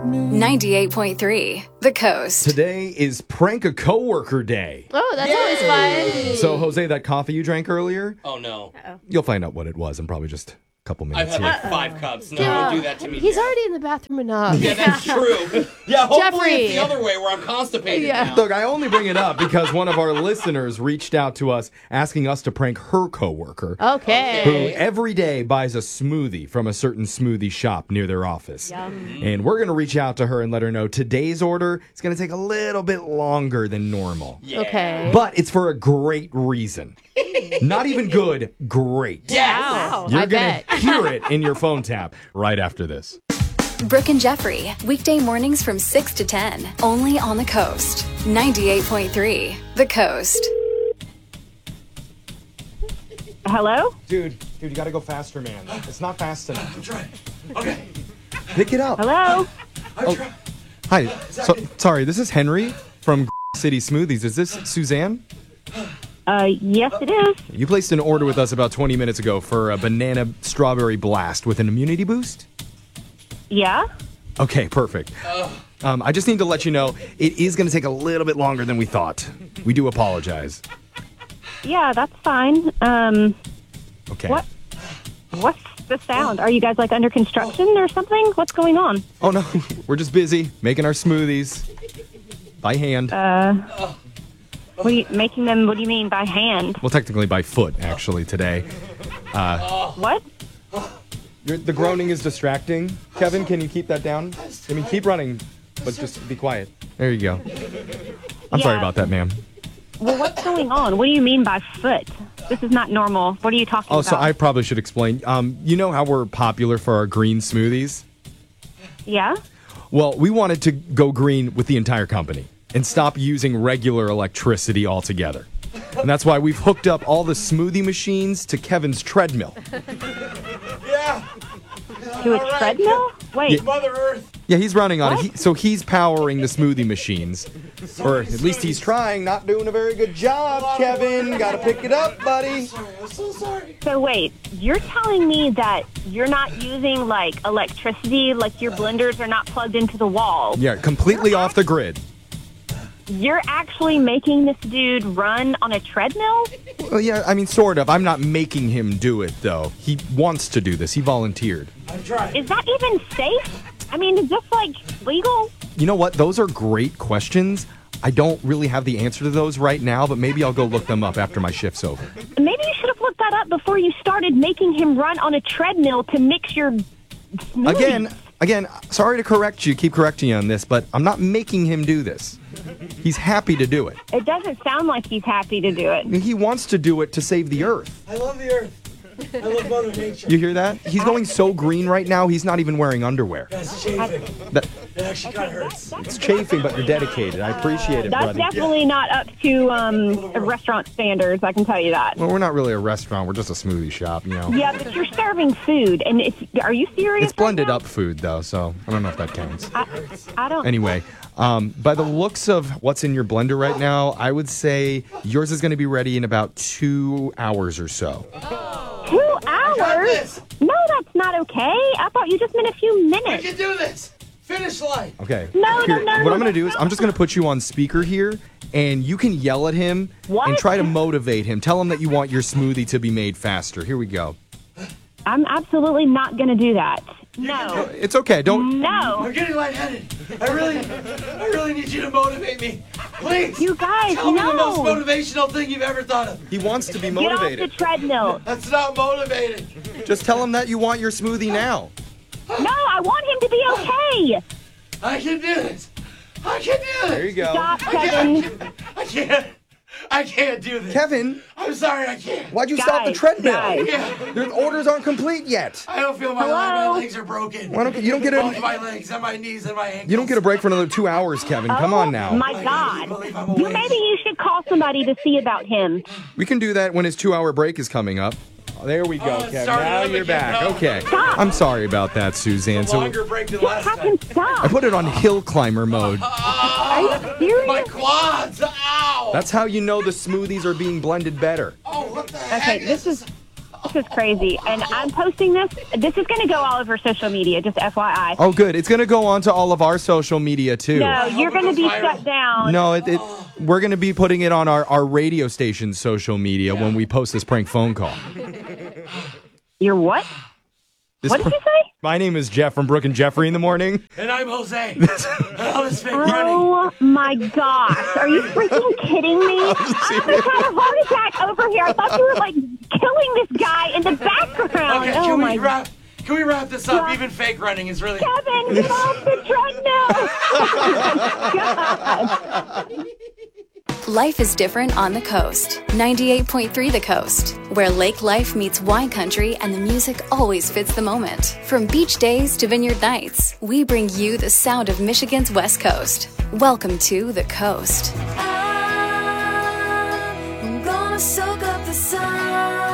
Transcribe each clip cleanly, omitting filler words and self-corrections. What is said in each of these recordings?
98.3 The Coast. Today is Prank a Coworker Day. Oh, that's always fun. So, Jose, that coffee you drank earlier, Oh, no. you'll find out what it was in probably just a couple I've minutes had here. like 5 cups. No, don't do that to me. He's Dad. already in the bathroom enough. Yeah, that's true. Yeah, hopefully Jeffrey. it's the other way where I'm constipated Yeah. now. Look, I only bring it up because one of our listeners reached out to us asking us to prank her coworker, who Okay. every day buys a smoothie from a certain smoothie shop near their office. Yum. And we're going to reach out to her and let her know today's order is going to take a little bit longer than normal. Yeah. Okay. But it's for a great reason. Not even good, great. Yes. Wow. You're I going bet. to hear it in your phone tap right after this. Brooke and Jeffrey, weekday mornings from 6 to 10, only on The Coast. 98.3 The Coast. Hello? Dude, you got to go faster, man. It's not fast enough. I'm trying. Okay. Pick it up. Hello? I'm trying. Hi. Sorry, this is Henry from City Smoothies. Is this Suzanne? Yes, it is. You placed an order with us about 20 minutes ago for a banana strawberry blast with an immunity boost? Yeah? Okay, perfect. I just need to let you know it is going to take a little bit longer than we thought. We do apologize. Yeah, that's fine. Okay. What? What's the sound? Are you guys like under construction or something? What's going on? Oh, no. We're just busy making our smoothies by hand. What are you making them? What do you mean by hand? Well, technically by foot, actually, today. What? The groaning is distracting. Kevin, can you keep that down? I mean, keep running, but just be quiet. There you go. I'm sorry Yeah. about that, ma'am. Well, what's going on? What do you mean by foot? This is not normal. What are you talking Oh, about? so I probably should explain. You know how we're popular for our green smoothies? Yeah? Well, we wanted to go green with the entire company and stop using regular electricity altogether. And that's why we've hooked up all the smoothie machines to Kevin's treadmill. Yeah. To a treadmill? Wait, Mother Earth. Yeah, he's running on it. So he's powering the smoothie machines. Or at least he's trying. Not doing a very good job, Kevin. Gotta pick it up, buddy. I'm so sorry. so wait. You're telling me that you're not using like electricity, like your blenders are not plugged into the wall. Yeah, completely off the grid. You're actually making this dude run on a treadmill? Well, yeah, I mean, sort of. I'm not making him do it, though. He wants to do this. He volunteered. I'm trying. Is that even safe? I mean, is this like legal? You know what? Those are great questions. I don't really have the answer to those right now, but maybe I'll go look them up after my shift's over. Maybe you should have looked that up before you started making him run on a treadmill to mix your smoothies. Again, sorry to correct you, keep correcting you on this, but I'm not making him do this. He's happy to do it. It doesn't sound like he's happy to do it. He wants to do it to save the earth. I love the Earth. I love Mother Nature. You hear that? He's going so green right now, he's not even wearing underwear. That's chafing. That, It actually kind of hurts. it's chafing, but you're dedicated. I appreciate it, That's buddy. definitely not up to restaurant standards, I can tell you that. Well, we're not really a restaurant. We're just a smoothie shop, you know. Yeah, but you're serving food, and are you serious? It's blended right now? up food, though, so I don't know if that counts. I don't. Anyway, by the looks of what's in your blender right now, I would say yours is going to be ready in about 2 hours or so. 2 hours? No, that's not okay. I thought you just meant a few We minutes. can do this. Finish line. Okay. No, What I'm going to do is I'm just going to put you on speaker here, and you can yell at him What? and try to motivate him. Tell him that you want your smoothie to be made faster. Here we go. I'm absolutely not going to do that. No. It's okay. Don't. No. I'm getting lightheaded. I really need you to motivate me. Please. You guys, Tell me the most no. motivational thing you've ever thought of. He wants to be Get off the motivated. treadmill. That's not motivated. Just tell him that you want your smoothie now. No, I want him to be okay. I can do this. I can do this. There you go. Stop, Kevin. I can't do this. Kevin, I'm sorry, I can't. why'd you stop the Guys, treadmill? guys. Yeah. Your orders aren't complete yet. I don't feel my legs are broken. Why don't you don't get Both a my legs and my knees and my ankles. you don't get a break for another 2 hours, Kevin? Come on now. My I God. can't believe I'm awake. Maybe you should call somebody to see about him. We can do that when his 2 hour break is coming up. Oh, there we go, Oh, Kevin. started Now up you're again. back. No. Okay. Stop. I'm sorry about that, Suzanne. So Longer break than What last time. happened? Stop. I put it on hill climber mode. Are you serious? My quads. Ow. That's how you know the smoothies are being blended better. Oh, what the heck? Okay, this is is crazy. And I'm posting this. This is going to go all over social media, just FYI. Oh, good. It's going to go on to all of our social media, too. No, you're going to be shut down. No, we're going to be putting it on our radio station's social media when we post this prank phone call. You're what? What did you say? My name is Jeff from Brooke and Jeffrey in the morning. And I'm Jose. I was fake running. Oh, my gosh. Are you freaking kidding me? I just had a heart attack over here. I thought you were, like, killing this guy in the background. Okay, oh, can my we wrap this up? Even fake running is really... Kevin, get off the treadmill. Oh, my God. Life is different on the coast. 98.3 The Coast, where lake life meets wine country and the music always fits the moment. From beach days to vineyard nights, we bring you the sound of Michigan's West Coast. Welcome to The Coast. I'm gonna soak up the sun.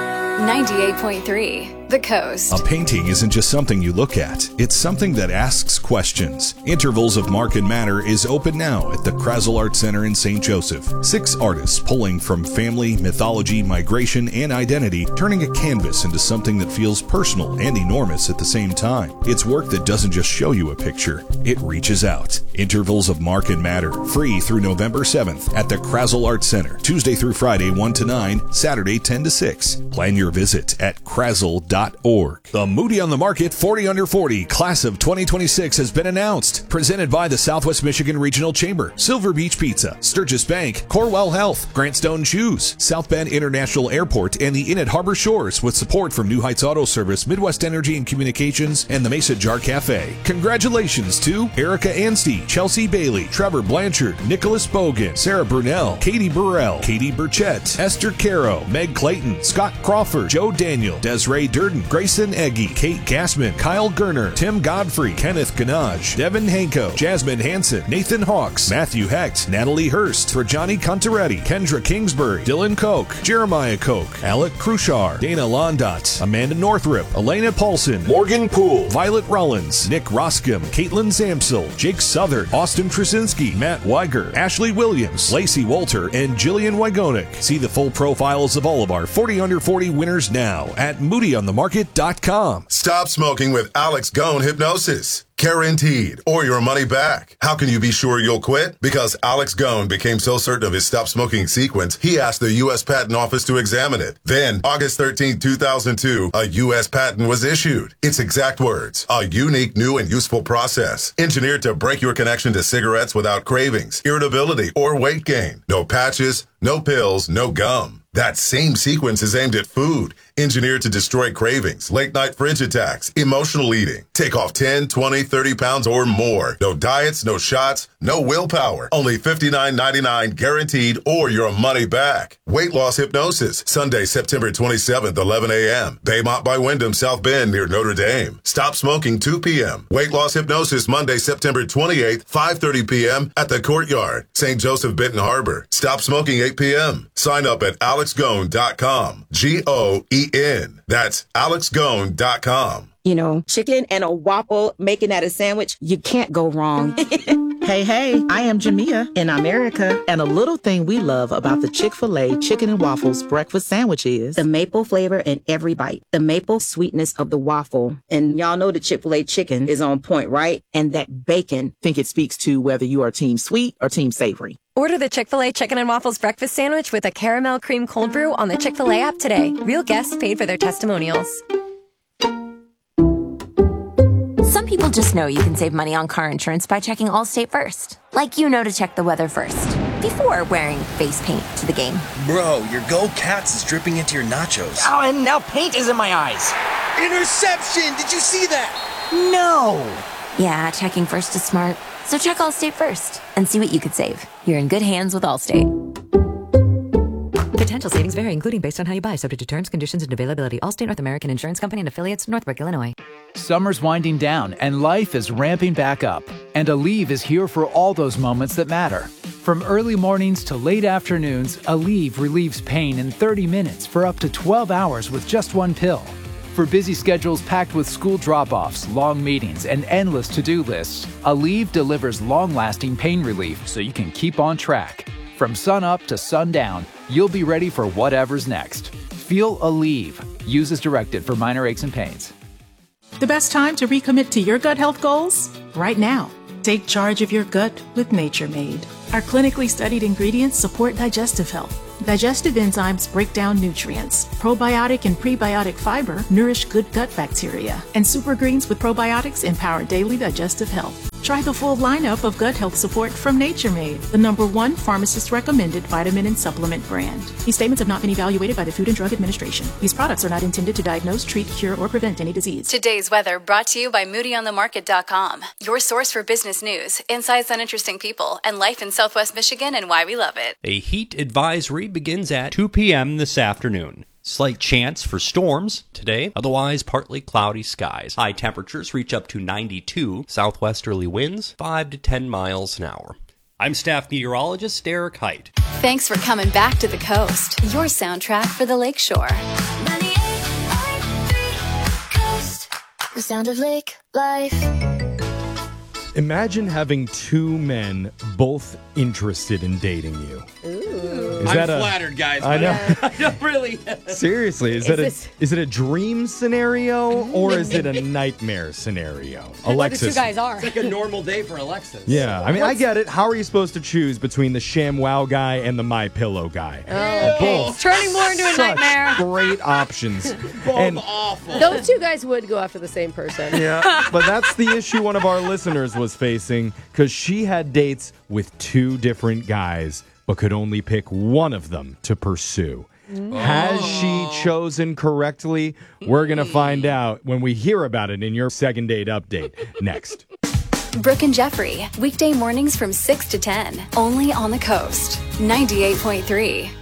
98.3 The Coast. A painting isn't just something you look at. It's something that asks questions. Intervals of Mark and Matter is open now at the Krazel Art Center in St. Joseph. 6 artists pulling from family, mythology, migration, and identity, turning a canvas into something that feels personal and enormous at the same time. It's work that doesn't just show you a picture. It reaches out. Intervals of Mark and Matter, free through November 7th at the Krazel Art Center. Tuesday through Friday, 1 to 9, Saturday, 10 to 6. Plan your visit at krazel.org. The Moody on the Market 40 Under 40 Class of 2026 has been announced. Presented by the Southwest Michigan Regional Chamber, Silver Beach Pizza, Sturgis Bank, Corwell Health, Grantstone Shoes, South Bend International Airport, and the Inn at Harbor Shores, with support from New Heights Auto Service, Midwest Energy and Communications, and the Mesa Jar Cafe. Congratulations to Erica Anstey, Chelsea Bailey, Trevor Blanchard, Nicholas Bogan, Sarah Brunell, Katie Burrell, Katie Burchett, Esther Caro, Meg Clayton, Scott Crawford, Joe Daniel, Desiree Durden, Grayson Eggy, Kate Gassman, Kyle Gerner, Tim Godfrey, Kenneth Ganaj, Devin Hanko, Jasmine Hansen, Nathan Hawks, Matthew Hecht, Natalie Hurst, Rajani Contaretti, Kendra Kingsbury, Dylan Koch, Jeremiah Koch, Alec Krushar, Dana Londot, Amanda Northrup, Elena Paulson, Morgan Poole, Violet Rollins, Nick Roscom, Caitlin Zamsel, Jake Southern, Austin Krasinski, Matt Weiger, Ashley Williams, Lacey Walter, and Jillian Wygonik. See the full profiles of all of our 40 Under 40 winners now at moodyonthemarket.com. Stop smoking with Alex Gone Hypnosis. Guaranteed, or your money back. How can you be sure you'll quit? Because Alex Gone became so certain of his stop smoking sequence, he asked the U.S. Patent Office to examine it. Then, August 13, 2002, a U.S. patent was issued. Its exact words: a unique, new, and useful process, engineered to break your connection to cigarettes without cravings, irritability, or weight gain. No patches, no pills, no gum. That same sequence is aimed at food, engineered to destroy cravings, late-night fridge attacks, emotional eating. Take off 10, 20, 30 pounds or more. No diets, no shots, no willpower. Only $59.99 guaranteed or your money back. Weight loss hypnosis, Sunday, September 27th, 11 a.m. Baymont by Wyndham, South Bend near Notre Dame. Stop smoking 2 p.m. Weight loss hypnosis, Monday, September 28th, 5:30 p.m. at the Courtyard, St. Joseph, Benton Harbor. Stop smoking 8 p.m. Sign up at alexgone.com. G-O-E-N. That's alexgone.com. You know, chicken and a waffle, making that a sandwich, you can't go wrong. Hey, I am Jamia in America, and a little thing we love about the Chick-fil-A Chicken and Waffles breakfast sandwich is the maple flavor in every bite, the maple sweetness of the waffle. And y'all know the Chick-fil-A chicken is on point, right? And that bacon. I think it speaks to whether you are team sweet or team savory. Order the Chick-fil-A Chicken and Waffles breakfast sandwich with a caramel cream cold brew on the Chick-fil-A app today. Real guests paid for their testimonials. Some people just know you can save money on car insurance by checking Allstate first. Like you know to check the weather first, before wearing face paint to the game. Bro, your Go Cats is dripping into your nachos. Oh, and now paint is in my eyes. Interception! Did you see that? No! Yeah, checking first is smart. So check Allstate first and see what you could save. You're in good hands with Allstate. Potential savings vary, including based on how you buy, subject to terms, conditions, and availability. Allstate North American Insurance Company and affiliates, Northbrook, Illinois. Summer's winding down and life is ramping back up. And Aleve is here for all those moments that matter. From early mornings to late afternoons, Aleve relieves pain in 30 minutes for up to 12 hours with just one pill. For busy schedules packed with school drop-offs, long meetings, and endless to-do lists, Aleve delivers long-lasting pain relief so you can keep on track. From sun up to sundown, you'll be ready for whatever's next. Feel Aleve. Use as directed for minor aches and pains. The best time to recommit to your gut health goals? Right now. Take charge of your gut with Nature Made. Our clinically studied ingredients support digestive health. Digestive enzymes break down nutrients. Probiotic and prebiotic fiber nourish good gut bacteria. And super greens with probiotics empower daily digestive health. Try the full lineup of gut health support from Nature Made, the #1 pharmacist-recommended vitamin and supplement brand. These statements have not been evaluated by the Food and Drug Administration. These products are not intended to diagnose, treat, cure, or prevent any disease. Today's weather brought to you by MoodyOnTheMarket.com, your source for business news, insights on interesting people, and life in Southwest Michigan and why we love it. A heat advisory begins at 2 p.m. this afternoon. Slight chance for storms today, otherwise partly cloudy skies. High temperatures reach up to 92, southwesterly winds 5 to 10 miles an hour. I'm staff meteorologist Derek Height. Thanks for coming back to the coast, your soundtrack for the Lakeshore. 98.3 Coast, the sound of lake life. Imagine having two men both interested in dating you. Ooh. I'm flattered, guys. I know. I don't really. Seriously, is it a dream scenario or is it a nightmare scenario? Alexis. The two guys are. It's like a normal day for Alexis. Yeah, I mean, I get it. How are you supposed to choose between the ShamWow guy and the MyPillow guy? Okay. It's turning more into a nightmare. Great options. Both awful. Those two guys would go after the same person. Yeah, but that's the issue one of our listeners was facing because she had dates with two different guys but could only pick one of them to pursue. Has she chosen correctly? We're going to find out when we hear about it in your second date update next. Brooke and Jeffrey, weekday mornings from 6 to 10, only on the coast. 98.3.